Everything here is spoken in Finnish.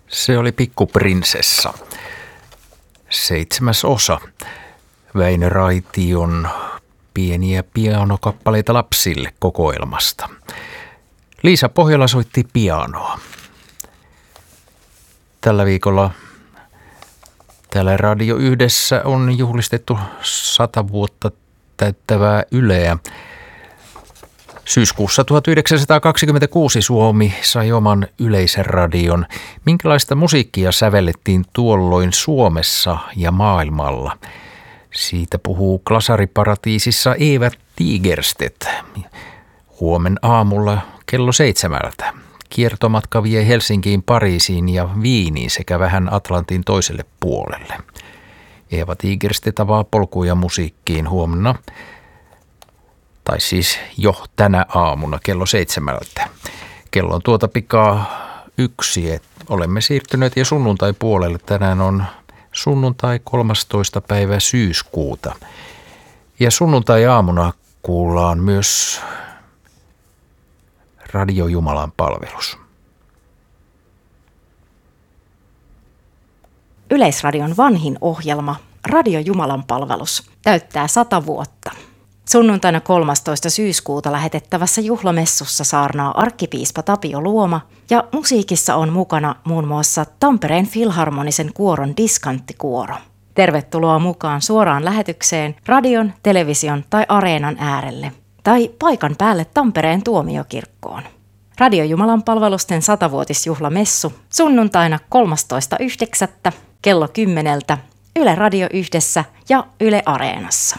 Se oli Pikkuprinsessa. 7. osa. Väinö Raition pieniä pianokappaleita lapsille -kokoelmasta. Liisa Pohjola soitti pianoa. Tällä viikolla täällä Radio Yhdessä on juhlistettu 100 vuotta täyttävää Yleä. Syyskuussa 1926 Suomi sai oman yleisradion. Minkälaista musiikkia sävellettiin tuolloin Suomessa ja maailmalla? Siitä puhuu Glasariparatiisissa Eeva Tigerstedt. Huomen aamulla kello 7. Kiertomatka vie Helsinkiin, Pariisiin ja Viiniin sekä vähän Atlantin toiselle puolelle. Eeva Tigerstedt avaa polkuja musiikkiin huomenna, tai siis jo tänä aamuna kello 7. Kello on tuota pikaa 1. Olemme siirtyneet jo sunnuntai-puolelle. Tänään on sunnuntai 13. päivä syyskuuta. Ja sunnuntai-aamuna kuullaan myös Radio Jumalan palvelus. Yleisradion vanhin ohjelma, Radio Jumalan palvelus, täyttää 100 vuotta. Sunnuntaina 13. syyskuuta lähetettävässä juhlamessussa saarnaa arkkipiispa Tapio Luoma ja musiikissa on mukana muun muassa Tampereen Filharmonisen kuoron diskanttikuoro. Tervetuloa mukaan suoraan lähetykseen radion, television tai areenan äärelle tai paikan päälle Tampereen tuomiokirkkoon. Radio Jumalan palvelusten 100-vuotisjuhlamessu sunnuntaina 13.9. kello 10 Yle Radio Yhdessä ja Yle Areenassa.